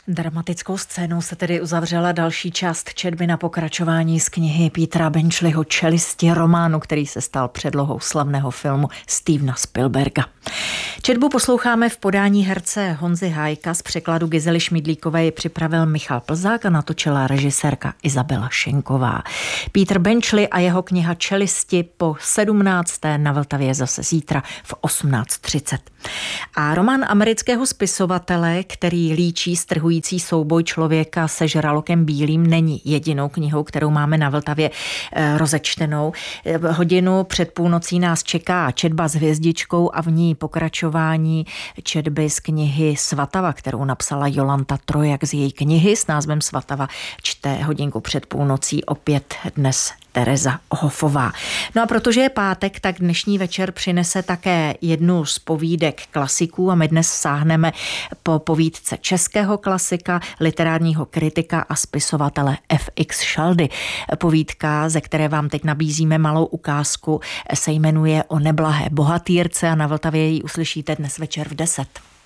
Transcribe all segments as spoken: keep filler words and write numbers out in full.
Dramatickou scénou se tedy uzavřela další část četby na pokračování z knihy Petera Benčliho Čelisti, románu, který se stal předlohou slavného filmu Stevena Spielberga. Četbu posloucháme v podání herce Honzy Hájka, z překladu Gizely Šmídlíkové ji připravil Michal Plzák a natočila režisérka Izabela Šenková. Peter Benčli a jeho kniha Čelisti po sedmnácté na Vltavě zase zítra v osmnáct třicet. A román amerického spisovatele, který líčí strhující souboj člověka se žralokem bílým, není jedinou knihou, kterou máme na Vltavě eh, rozečtenou. Hodinu před půlnocí nás čeká četba s hvězdičkou a v ní pokračování četby z knihy Svatava, kterou napsala Jolanta Trojak. Z její knihy s názvem Svatava čte hodinku před půlnocí opět dnes Tereza Hofová. No a protože je pátek, tak dnešní večer přinese také jednu z povídek klasiků a my dnes sáhneme po povídce českého klasika, literárního kritika a spisovatele F X Šaldy. Povídka, ze které vám teď nabízíme malou ukázku, se jmenuje O neblahé bohatýrce a na Vltavě ji uslyšíte dnes večer v deset.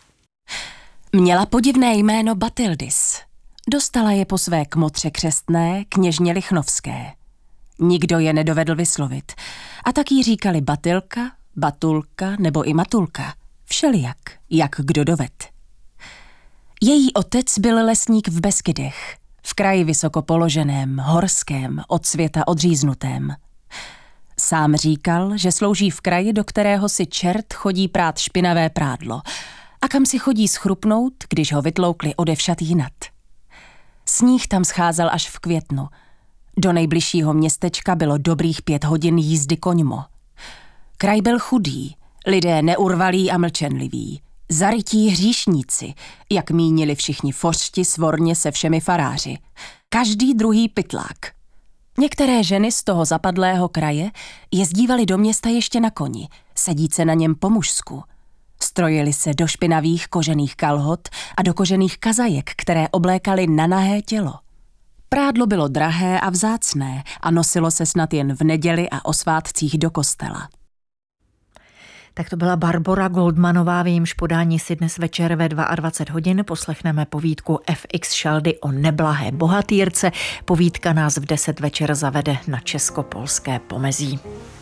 Měla podivné jméno Batildis. Dostala je po své kmotře křestné, kněžně Lichnovské. Nikdo je nedovedl vyslovit. A tak jí říkali Batilka, Batulka nebo i Matulka. Všelijak, jak kdo doved. Její otec byl lesník v Beskydech, v kraji vysoko položeném, horském, od světa odříznutém. Sám říkal, že slouží v kraji, do kterého si čert chodí prát špinavé prádlo a kam si chodí schrupnout, když ho vytloukli odevšad jinat. Sníh tam scházel až v květnu. Do nejbližšího městečka bylo dobrých pět hodin jízdy koňmo. Kraj byl chudý, lidé neurvalí a mlčenliví, zarytí hříšníci, jak mínili všichni fořti svorně se všemi faráři. Každý druhý pytlák. Některé ženy z toho zapadlého kraje jezdívaly do města ještě na koni, sedíce na něm po mužsku. Strojili se do špinavých kožených kalhot a do kožených kazajek, které oblékaly na nahé tělo. Prádlo bylo drahé a vzácné a nosilo se snad jen v neděli a o svátcích do kostela. Tak to byla Barbora Goldmanová, v jejímž podání si dnes večer ve dvacet dva hodin poslechneme povídku F X Šaldy O neblahé bohatýrce. Povídka nás v deset večer zavede na česko-polské pomezí.